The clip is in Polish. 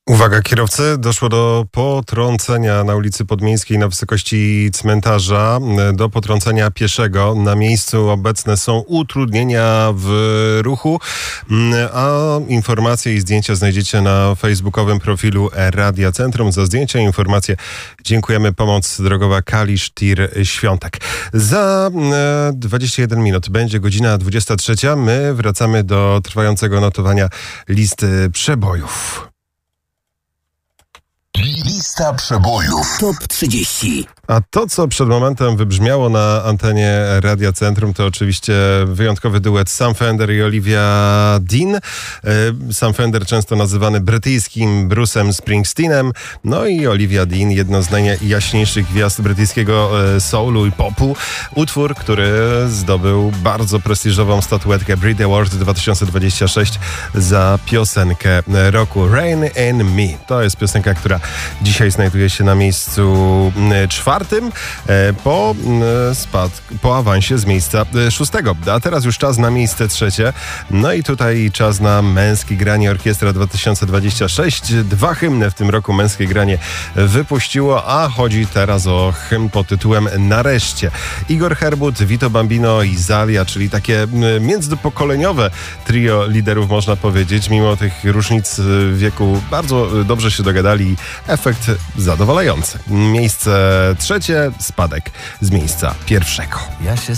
Uwaga kierowcy, doszło do potrącenia na ulicy Podmiejskiej na wysokości cmentarza, do potrącenia pieszego. Na miejscu obecne są utrudnienia w ruchu, a informacje i zdjęcia znajdziecie na facebookowym profilu Radia Centrum. Za zdjęcia i informacje dziękujemy. Pomoc drogowa Kalisz Tir Świątek. Za 21 minut będzie godzina 23. My wracamy do trwającego notowania listy przebojów. Lista przebojów. Top 30. A to, co przed momentem wybrzmiało na antenie Radia Centrum, to oczywiście wyjątkowy duet Sam Fender i Olivia Dean. Sam Fender często nazywany brytyjskim Bruce'em Springsteenem, no i Olivia Dean, jedno z najjaśniejszych gwiazd brytyjskiego soulu i popu. Utwór, który zdobył bardzo prestiżową statuetkę Brit Award 2026 za piosenkę roku. Rain in Me. To jest piosenka, która dzisiaj znajduje się na miejscu czwartym po awansie z miejsca 6. A teraz już czas na miejsce 3. No i tutaj czas na Męskie Granie Orkiestra 2026. 2 hymny w tym roku Męskie Granie wypuściło, a chodzi teraz o hymn pod tytułem Nareszcie. Igor Herbut, Vito Bambino i Zalia, czyli takie międzypokoleniowe trio liderów, można powiedzieć. Mimo tych różnic wieku bardzo dobrze się dogadali. Efekt zadowalający. Miejsce 3, spadek z miejsca 1.